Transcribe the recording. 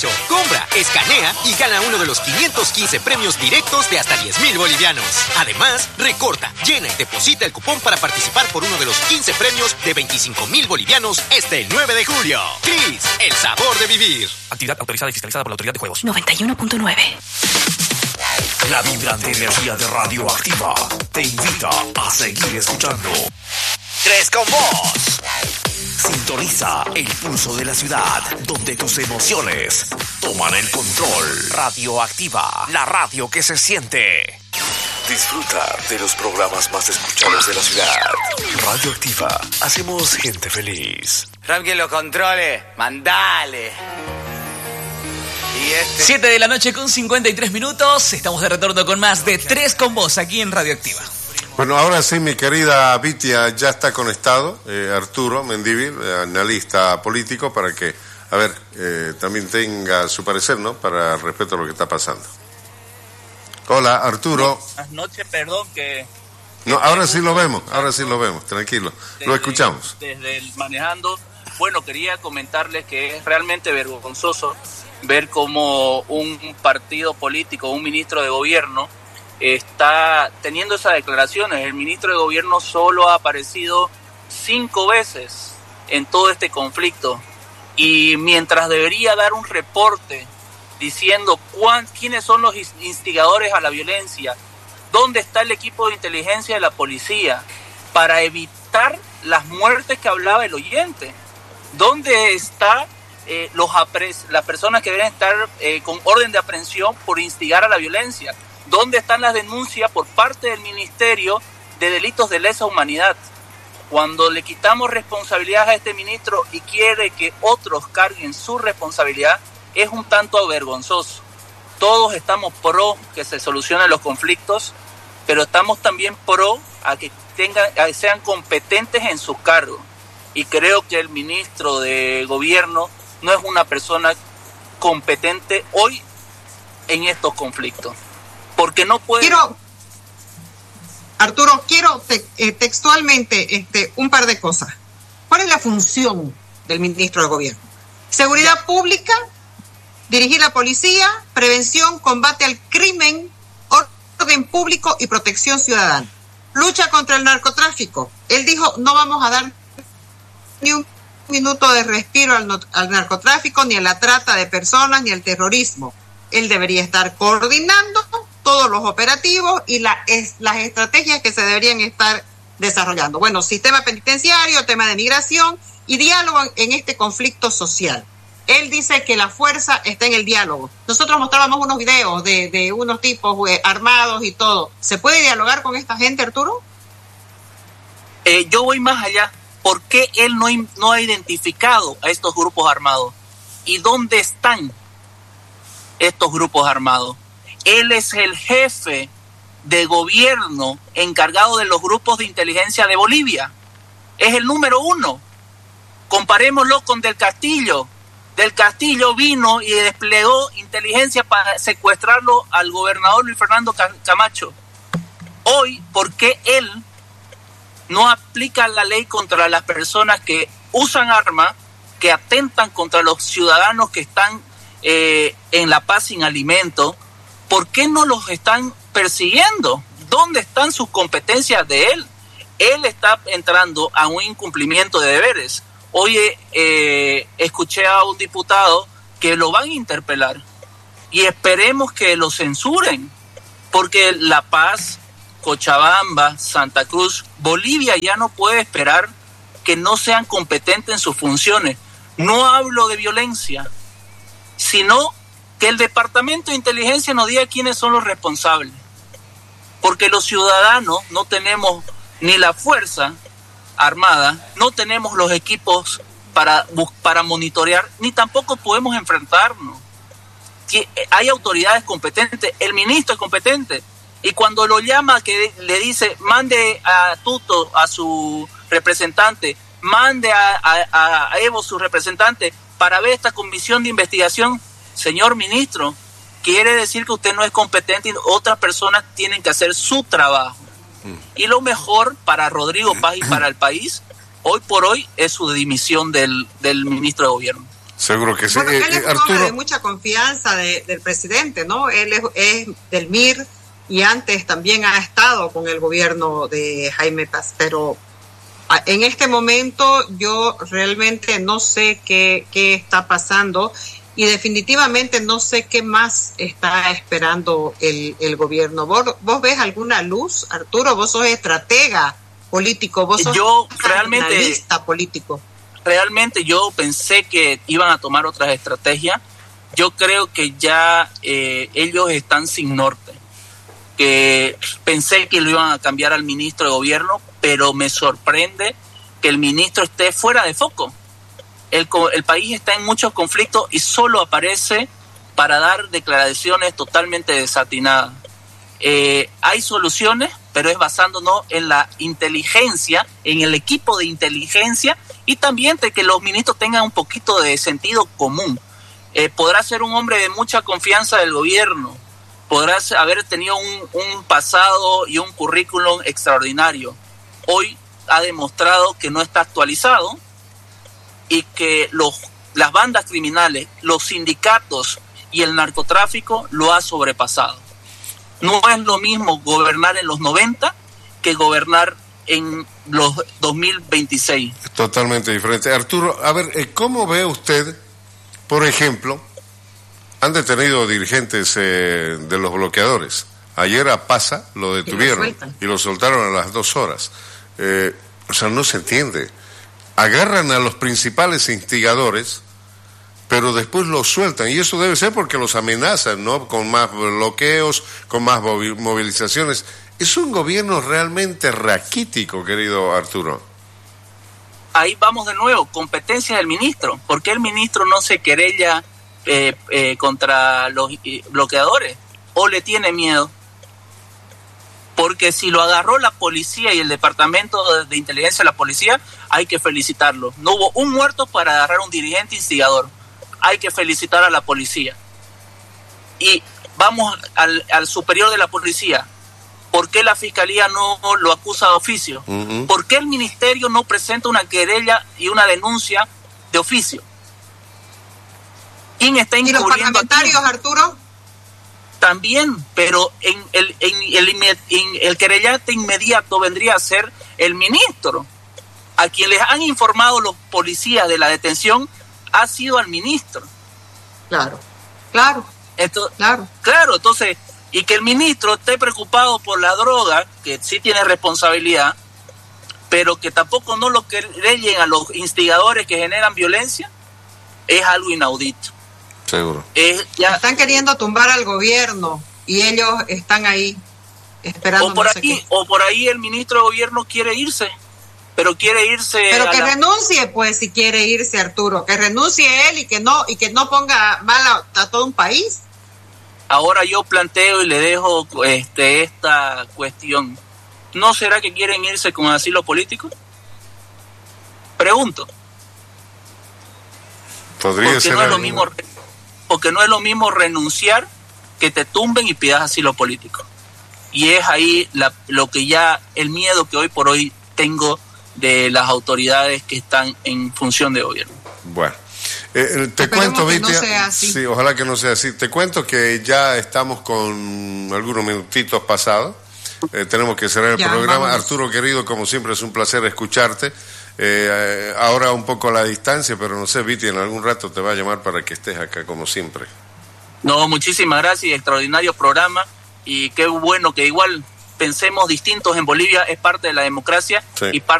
Compra, escanea y gana uno de los 515 premios directos de hasta 10,000 bolivianos. Además, recorta, llena y deposita el cupón para participar por uno de los 15 premios de 25,000 bolivianos este 9 de julio. Cris, el sabor de vivir. Actividad autorizada y fiscalizada por la Autoridad de Juegos. 91.9. La vibrante energía de Radioactiva te invita a seguir escuchando. ¡Tres con vos! Sintoniza el pulso de la ciudad, donde tus emociones toman el control. Radioactiva, la radio que se siente. Disfruta de los programas más escuchados de la ciudad. Radioactiva, hacemos gente feliz. Alguien lo controle, mandale. 7 de la noche con 53 minutos. Estamos de retorno con más de 3 con vos aquí en Radioactiva. Bueno, ahora sí, mi querida Vitia ya está conectado, Arturo Mendívil, analista político, para que, también tenga su parecer, ¿no?, para respecto a lo que está pasando. Hola, Arturo. Buenas noches, perdón que... No, ahora sí lo vemos, tranquilo, lo escuchamos. Desde el manejando, bueno, quería comentarles que es realmente vergonzoso ver cómo un partido político, un ministro de gobierno, está teniendo esas declaraciones. El ministro de gobierno solo ha aparecido 5 veces en todo este conflicto, y mientras debería dar un reporte diciendo quiénes son los instigadores a la violencia, dónde está el equipo de inteligencia de la policía para evitar las muertes que hablaba el oyente, dónde está las personas que deben estar con orden de aprehensión por instigar a la violencia, ¿dónde están las denuncias por parte del Ministerio de Delitos de Lesa Humanidad? Cuando le quitamos responsabilidad a este ministro y quiere que otros carguen su responsabilidad, es un tanto vergonzoso. Todos estamos pro que se solucionen los conflictos, pero estamos también pro a que sean competentes en su cargo. Y creo que el ministro de Gobierno no es una persona competente hoy en estos conflictos. Porque no puede... Arturo, quiero textualmente un par de cosas. ¿Cuál es la función del ministro de Gobierno? Seguridad pública, dirigir la policía, prevención, combate al crimen, orden público y protección ciudadana. Lucha contra el narcotráfico. Él dijo, no vamos a dar ni un minuto de respiro al narcotráfico, ni a la trata de personas, ni al terrorismo. Él debería estar coordinando todos los operativos y las estrategias que se deberían estar desarrollando. Bueno, sistema penitenciario, tema de migración y diálogo en este conflicto social. Él dice que la fuerza está en el diálogo. Nosotros mostrábamos unos videos de unos tipos armados y todo. ¿Se puede dialogar con esta gente, Arturo? Yo voy más allá. ¿Por qué él no ha identificado a estos grupos armados? ¿Y dónde están estos grupos armados? Él es el jefe de gobierno encargado de los grupos de inteligencia de Bolivia. Es el número 1. Comparémoslo con Del Castillo. Del Castillo vino y desplegó inteligencia para secuestrarlo al gobernador Luis Fernando Camacho. Hoy, ¿por qué él no aplica la ley contra las personas que usan armas, que atentan contra los ciudadanos que están en la paz sin alimento? ¿Por qué no los están persiguiendo? ¿Dónde están sus competencias de él? Él está entrando a un incumplimiento de deberes. Hoy escuché a un diputado que lo van a interpelar y esperemos que lo censuren, porque La Paz, Cochabamba, Santa Cruz, Bolivia ya no puede esperar que no sean competentes en sus funciones. No hablo de violencia, sino que el Departamento de Inteligencia nos diga quiénes son los responsables, porque los ciudadanos no tenemos ni la fuerza armada, no tenemos los equipos para monitorear, ni tampoco podemos enfrentarnos. Hay autoridades competentes, el ministro es competente, y cuando lo llama, que le dice, mande a Tuto, a su representante, mande a Evo, su representante, para ver esta comisión de investigación. Señor ministro, quiere decir que usted no es competente y otras personas tienen que hacer su trabajo. Y lo mejor para Rodrigo Paz y para el país, hoy por hoy, es su dimisión del ministro de Gobierno. Seguro que sí. Bueno, él es un Arturo, hombre de mucha confianza del presidente, ¿no? Él es del MIR y antes también ha estado con el gobierno de Jaime Paz, pero en este momento yo realmente no sé qué está pasando y definitivamente no sé qué más está esperando el gobierno. ¿Vos ves alguna luz, Arturo? Vos sos estratega político, vos sos analista político. Realmente yo pensé que iban a tomar otras estrategias. Yo creo que ya ellos están sin norte. Que pensé que lo iban a cambiar al ministro de gobierno, pero me sorprende que el ministro esté fuera de foco. El país está en muchos conflictos y solo aparece para dar declaraciones totalmente desatinadas. Hay soluciones, pero es basándonos en la inteligencia, en el equipo de inteligencia y también de que los ministros tengan un poquito de sentido común. Podrá ser un hombre de mucha confianza del gobierno, podrá haber tenido un pasado y un currículum extraordinario. Hoy ha demostrado que no está actualizado y que las bandas criminales, los sindicatos y el narcotráfico lo ha sobrepasado. No es lo mismo gobernar en los 90 que gobernar en los 2026. Totalmente diferente. Arturo, a ver, ¿cómo ve usted, por ejemplo, han detenido dirigentes de los bloqueadores? Ayer a Pasa lo detuvieron y lo soltaron a las 2 horas. O sea, no se entiende. Agarran a los principales instigadores, pero después los sueltan, y eso debe ser porque los amenazan, ¿no? Con más bloqueos, con más movilizaciones. Es un gobierno realmente raquítico, querido Arturo. Ahí vamos de nuevo, competencia del ministro. ¿Por qué el ministro no se querella contra los bloqueadores? ¿O le tiene miedo? Porque si lo agarró la policía y el departamento de inteligencia de la policía, hay que felicitarlo. No hubo un muerto para agarrar a un dirigente instigador. Hay que felicitar a la policía. Y vamos al superior de la policía. ¿Por qué la fiscalía no lo acusa de oficio? Uh-huh. ¿Por qué el ministerio no presenta una querella y una denuncia de oficio? ¿Quién está encubriendo? ¿Y los parlamentarios, Arturo? También, pero el querellante inmediato vendría a ser el ministro. A quien les han informado los policías de la detención ha sido al ministro. Claro. Entonces, y que el ministro esté preocupado por la droga, que sí tiene responsabilidad, pero que tampoco no lo querellen a los instigadores que generan violencia, es algo inaudito. Seguro. Están queriendo tumbar al gobierno y ellos están ahí esperando. O por ahí el ministro de gobierno quiere irse, pero que renuncie, pues, si quiere irse, Arturo, que renuncie él y que no ponga mal a todo un país. Ahora yo planteo y le dejo esta cuestión. ¿No será que quieren irse con asilo político? Pregunto. Podría ser. Porque no es lo mismo renunciar que te tumben y pidas asilo político. Y es ahí el miedo que hoy por hoy tengo de las autoridades que están en función de gobierno. Bueno, te cuento, Vitia, no sí, ojalá que no sea así. Te cuento que ya estamos con algunos minutitos pasados. Tenemos que cerrar el programa. Vamos. Arturo, querido, como siempre es un placer escucharte. Ahora un poco a la distancia, pero no sé, Viti, en algún rato te va a llamar para que estés acá como siempre. No, muchísimas gracias, extraordinario programa, y qué bueno que igual pensemos distintos en Bolivia, es parte de la democracia, sí. Y parte